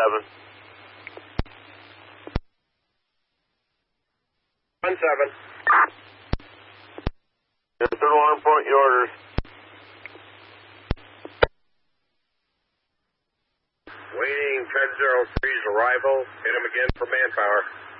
1-7. Just alarm point your orders. Waiting 10-0's arrival. Hit him again for manpower.